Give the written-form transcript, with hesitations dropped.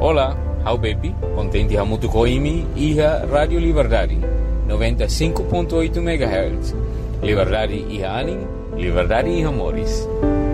Olá, how baby, contente hamutu koimi iha Radio Liberdade, 95.8 MHz. Liberdade iha aning, liberdade iha moris.